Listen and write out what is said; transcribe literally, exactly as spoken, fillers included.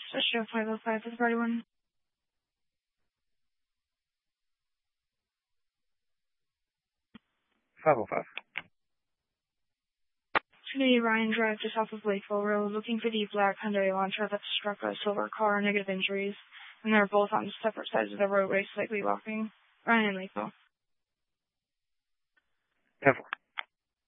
Show five oh five for the party one. five oh five. Trinity Ryan Drive just off of Lakeville Road, looking for the black Hyundai Elantra that struck a silver car, negative injuries, and they're both on separate sides of the roadway, slightly walking. Ryan and Lakeville. ten four.